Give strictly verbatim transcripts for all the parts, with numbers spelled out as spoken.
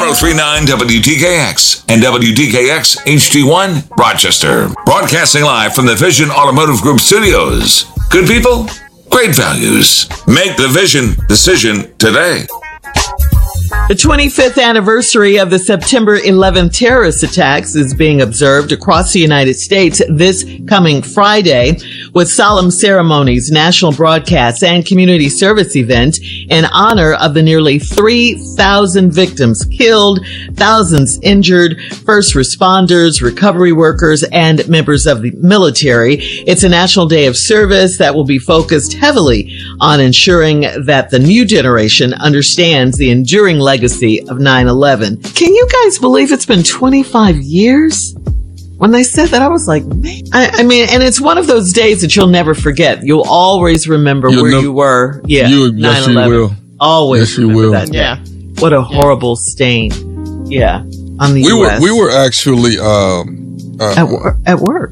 oh three nine W D K X and W D K X H D one Rochester. Broadcasting live from the Vision Automotive Group studios. Good people, great values. Make the Vision decision today. The twenty-fifth anniversary of the September eleventh terrorist attacks is being observed across the United States this coming Friday with solemn ceremonies, national broadcasts, and community service events in honor of the nearly three thousand victims killed, thousands injured, first responders, recovery workers, and members of the military. It's a national day of service that will be focused heavily on ensuring that the new generation understands the enduring legacy of nine eleven. Can you guys believe it's been twenty-five years? When they said that, I was like, man. I, I mean, and it's one of those days that you'll never forget. You'll always remember You'll where know, you were. Yeah, you, yes, you will. Always yes, you remember will. that day. Yeah. What a horrible stain. Yeah, on the we U S. were we were actually um, uh, at, wor- at work.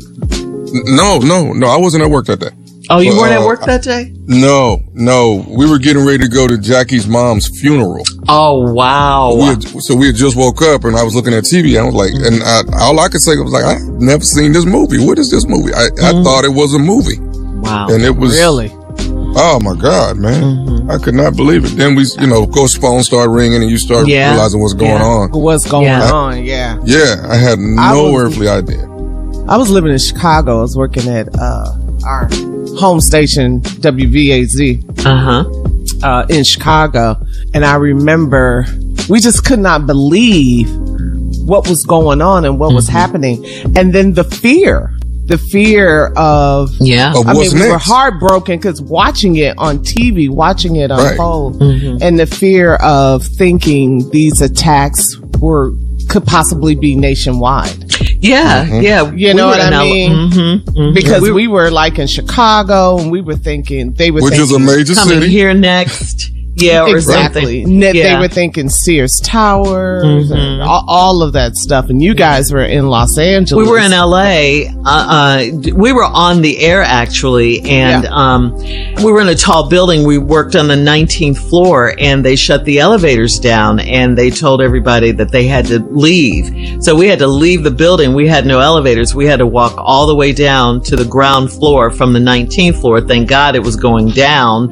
No, no, no. I wasn't at work that day. Oh, you But, weren't uh, at work that day? No, no. We were getting ready to go to Jackie's mom's funeral. Oh, wow. We had, so we had just woke up and I was looking at T V and I was like, and I, all I could say was like, I've never seen this movie. What is this movie? I, I Mm-hmm. thought it was a movie. Wow. And it was Really? Oh my God, man. Mm-hmm. I could not believe it. Then we, you know, of course, phone started ringing and you start Yeah. realizing what's going Yeah. on. What's going Yeah. on? Yeah. Yeah, I had I no was- earthly idea. I was living in Chicago. I was working at uh, our home station, W V A Z, Uh-huh. uh, in Chicago. And I remember we just could not believe what was going on and what was happening. And then the fear, the fear of, Yeah. Of I mean, what's we were next? heartbroken because watching it on T V, watching it Right. unfold, Mm-hmm. and the fear of thinking these attacks were could possibly be nationwide. Yeah, yeah. You know what I mean? Mm-hmm, Because we, were like in Chicago and we were thinking they were Which thinking, is a major coming city. here next. Yeah, or exactly. something. Ne- They Yeah. were thinking Sears Towers Mm-hmm. and all, all of that stuff. And you guys were in Los Angeles. We were in L A. Uh, uh, we were on the air actually, and Yeah. um, we were in a tall building. We worked on the nineteenth floor, and they shut the elevators down, and they told everybody that they had to leave. So we had to leave the building. We had no elevators. We had to walk all the way down to the ground floor from the nineteenth floor. Thank God it was going down.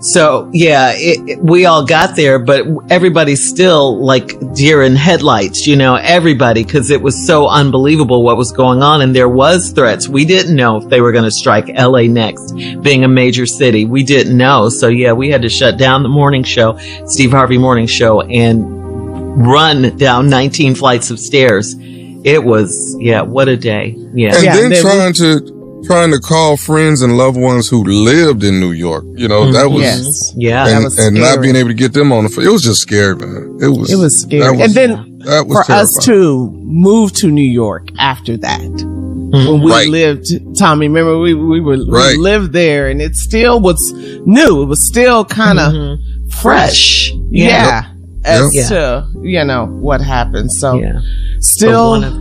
So yeah, it, it- we all got there, but everybody's still like deer in headlights, you know, everybody, because it was so unbelievable what was going on. And there was threats. We didn't know if they were going to strike L A next, being a major city. We didn't know. So yeah, we had to shut down the morning show, Steve Harvey morning show, and run down nineteen flights of stairs. It was, yeah, what a day. Yeah. And Yeah, then then we- trying to trying to call friends and loved ones who lived in New York. You know, that was Yes. Yeah. That and, was and not scary. being able to get them on the phone. It was just scary, man. It was It was scary. that was- and then that was for us terrifying. to move to New York after that. When we Right. lived, Tommy, remember we, we were, Right. we lived there and it still was new. It was still kind of Fresh. Yeah. Yep. As Yep. to, you know, what happened. So Yeah. still one of